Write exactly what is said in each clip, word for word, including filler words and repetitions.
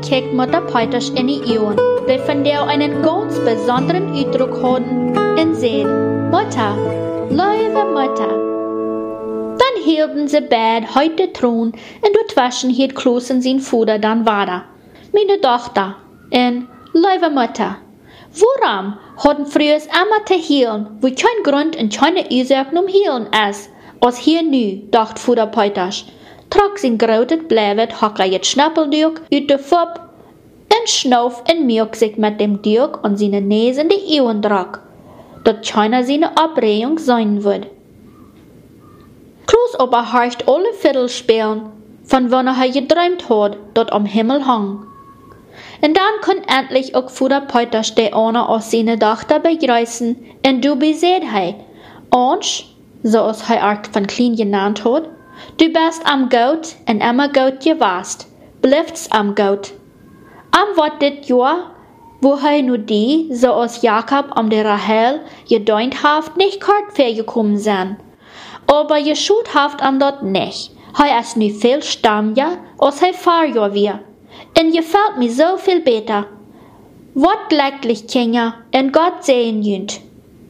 kijkt Mutter Peuters in die Augen, die von der einen ganz besonderen Ausdruck haben, und sagt, Mutter, liebe Mutter. Dann hielten sie beide heute Thron, und dazwischen hielt Klaus und sein Vater dann weiter. Meine Tochter, und liebe Mutter, warum hatten früher immer zu hielen, wo kein Grund und keine Ursache um hielen ist, als hier nu, dacht Vater Peuters. Trok zijn grote blijven hakken het snappelduik uit de fop en schnauf en milk zich met dem duik aan zijn neus in de eeuwen drak, dat keiner seine Abregung sein wird. Klaus aber harcht alle Viertelspielen, von wann er geträumt hat, dort am Himmel hang. Und dann kon endlich auch Vater Peuters de einer aus seine Tochter begrüßen, und du besät hei, Ansch, so als er auch von klein genannt hat, du bist am Gout en immer Gout gewast, blift's am Gout. Am wat dit Jahr, wo hei nu die, so als Jakob am de Rahel, gedeunt haft, nicht kort gekommen sein. Aber geschut haft am dort nicht. Hei ist nu viel stammja, als hei Fahrjahr wir. En gefällt mir so viel besser. Wat glücklich Kinder, en Gott sehen jünt.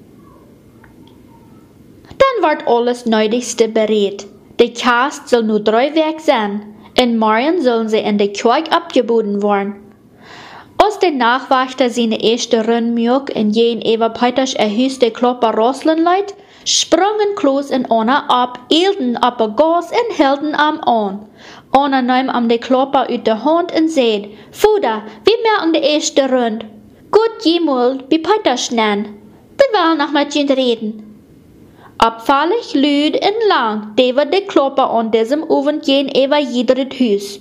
Dann wird alles Nötigste berät. Der Cast soll nur drei Werk sein, und morgen sollen sie in der Kirche abgeboten werden. Als der Nachwächter seine erste Rundmilch in jeden Eva Peuters erhöhste Klopper rosseln leid, sprangen Klaus und Anna ab, eilten ab der Gas und hielten am an. Anna nahm am de Klopper aus der Hand und sagt, Vater, wir merken die erste Rund. Gut, jemals, wie Peuters nennen. Wir wollen noch mit ihnen reden. Abfällig, lüd und lang, der war der Klopper an diesem Abend gehen über jedes Haus.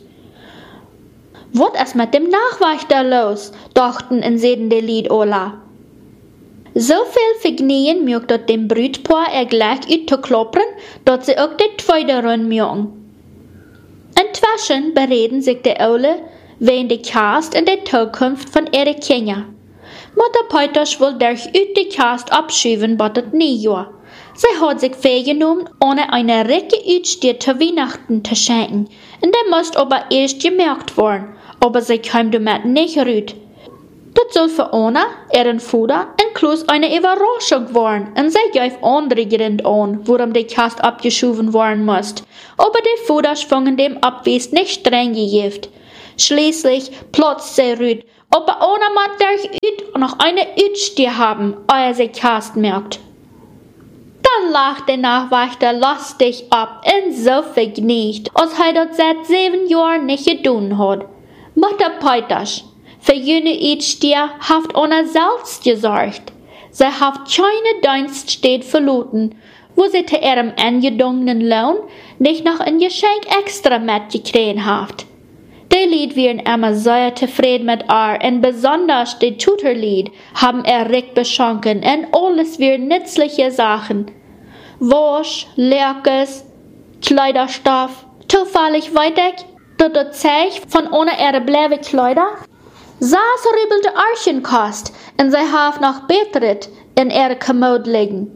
Was ist mit dem Nachwächter los? dachten und sehen die Lied alle. So viel Vergnügen mögt dort dem Brutpaar er gleich uitkloppern, dass sie auch die zweite Runde mögen. Inzwischen bereden sich die Ole wegen der Cast und der Zukunft von ihren Kindern. Mutter Peuters will durch ut die Cast abschieben, bis das Neujahr. Sie hat sich vorgenommen, ohne eine Recke Utstier zu Weihnachten zu schenken, und der muss aber erst gemerkt werden, aber sie kam damit nicht rüt. Das soll für Anna, ihren Vater und Klaus eine Überraschung werden, und sie gab andere Gründe an, warum die Kast abgeschoben werden muss. Aber die Vater fangen dem Abwesen nicht streng gegift. Schließlich platzt sie rüt, aber Anna mag durch Ut noch eine Utstier haben, ehe sie Kast merkt. Dann lacht der Nachwächter lustig ab und so vergnügt, als er das seit sieben Jahren nicht getan hat. Mutter Peuters, für jene Utstier haft Anna selbst gesorgt. Sie haft keine Dienststätte verloren, wo sie zu ihrem angedungenen Lohn nicht noch ein Geschenk extra mitgekriegt haft. Die Lied wären immer sehr zufrieden mit ihr, und besonders die Tutorlied haben er recht beschenken, und alles wären nützliche Sachen. Wasch, Lerkes, Kleiderstoff, zufällig weitig, dort der Zeich von ohne ihre bleibe Kleider. Saß rübelte Archenkost, und sie haft noch Betritt in ihre Kommode liegen.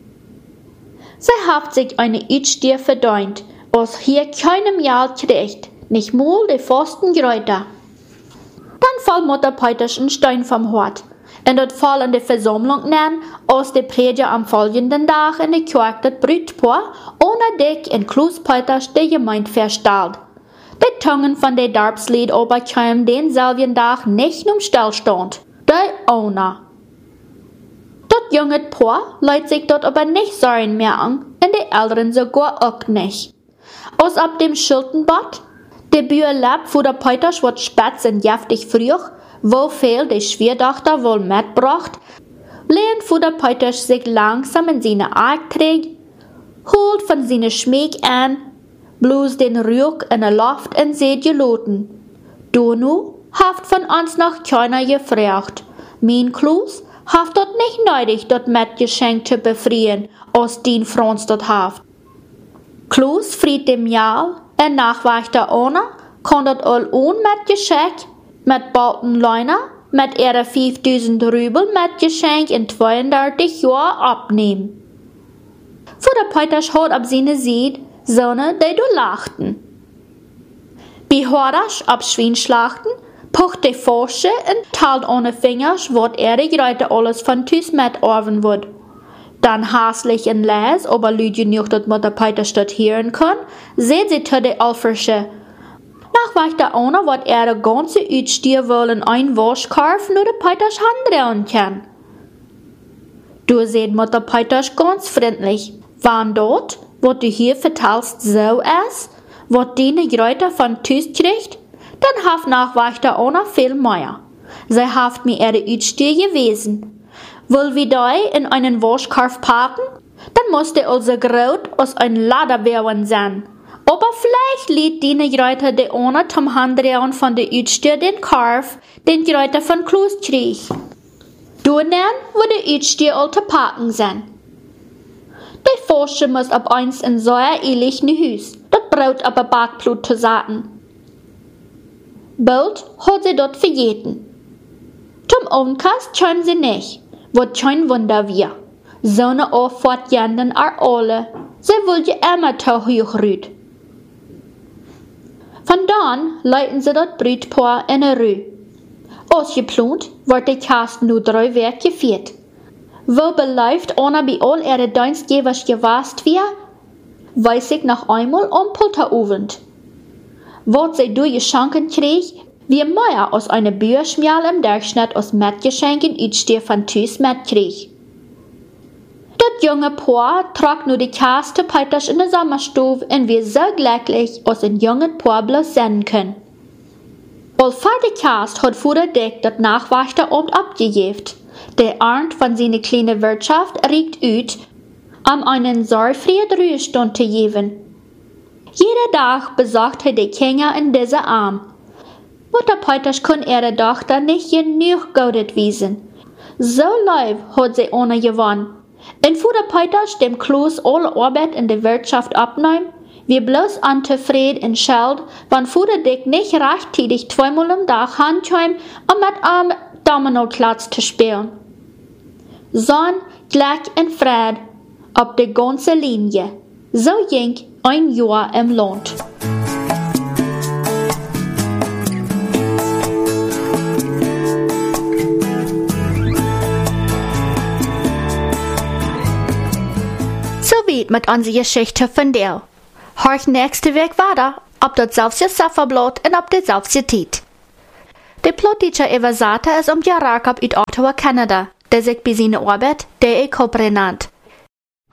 Sie haft sich eine Utstier verdient, als hier keinem Jahr kriegt, nicht mal die Pfosten Gräuter. Dann fall Mutter Peuters ein Stein vom Hort, und dort fall in die Versammlung nennen, als die Prediger am folgenden Tag in die Kirche das Brutpaar ohne Dick und Klaus Peuters die Gemeinde verstellt. Die Tungen von der Darbslied aber kamen denselben Tag nicht um Stillstand. Die Ona. Das junge Paar leiht sich dort aber nicht Sorgen mehr an, und die Älteren sogar auch nicht. Aus ab dem Schultenbad, der Bühr lebt, wo der Peuters wird spitz und jaftig früh, wo viel die Schwiertochter wohl mitbracht, lehnt wo der Peuters sich langsam in seine Arg trägt, holt von seine Schmeck an, bloß den Rück in der Luft und seht geloten. Du nu haft von uns noch keiner gefragt. Mein Klaus haft dort nicht nötig, dort mit Geschenk zu befrieren, aus den Franz dort haft. Klaus fried dem Jahr, und Nachwächter Anna, kann dort all un mit Geschenk, mit Balten Leuna, mit ihrer fünftausend Rübel mit Geschenk in zweiunddreißig Jahren abnehmen. Vor der Peuters hat ab seine Seed, Sonne, die du lachten. Bei Horasch ab Schweinschlachten, Pucht de Forsche en talt ohne Fingers, wat er de Greite alles van thuis met orven wordt. Dan haastlich en les, aber Lüd genug dat Mutter Peter studieren kann, seht sie zu de Alfersche. Nach weicht der Ona, wat er de ganze Uitstier wollen ein Waschkarf nur de Peters Hand drehen kann. Du seht Mutter Peters ganz freundlich. Wann dort, wat du hier vertelst, so ist, wat die Greite von thuis kriegt, dann haft nach weicht der Ona viel mehr. Sie haft mir ihre Uitstier gewesen. Will wir da in einen Waschkarf parken? Dann musste also Graut aus ein Laderwehren sein. Aber vielleicht liegt die Greute de Ona zum Handdrehen von der Uitstier den Karf, den Greute von Kloos krieg. Du dann, wo der Uitstier all zu parken sein. Der Forscher muss ab eins in so ein ehrlichen Hüs, das Brot ab der Backblut zu saten. Bald hat sie dort vergeten. Zum Abendkast schauen sie nicht. Wat kein Wunder wir. So ne auffortjenden ar alle. Sie will je immer zu hoch rüt. Von dann leiten sie dort Brütpaar in eine Rüh. Ausgeplant wird der Kast nur drei Werk geführt. Wo beläuft einer bei all ihre Dienstgebers gewast wir, weiß ich noch einmal am Pulterabend. Wat sie durchgeschenken krieg, wie mehr aus einer Bücherschmial im Durchschnitt aus Mettgeschenken Uitstier von thuis mitkrieg. Das junge Paar trug nur die Kaste Peters in der Sommerstube und wir so glücklich aus ein jungen Paar bloß sehen können. All vor der Kast hat Vater Dick das nachwachte Abend abgejeft. Der Arndt von seiner kleinen Wirtschaft riecht ut, um einen sorgfreien Ruhestund zu geben. Jeder Tag besorgt er die Kinder in dieser Arm. Mutter Peters kann ihre Tochter nicht genug gaudet wiesen. So lieb hat sie ohne gewonnen. Und Vater Peters dem Kloos alle Arbeit in der Wirtschaft abnehmen, wir bloß unzufrieden und schuld, wenn Vater Dick nicht rechtzeitig zweimal am Tag heimkommt, um mit einem Domino-Platz zu spielen. Sonn, Glück und Fried auf der ganzen Linie. So ging ein Jahr im Land. So weit mit unserer Geschichte von dir. Horch nächste Weg weiter, ob das selbst Safferblatt und ob das selbst Tiet. Der Plottiger Eversata ist um die Jahrrack aus Ottawa, Kanada, der sich bei seiner Arbeit der E-Copre nennt.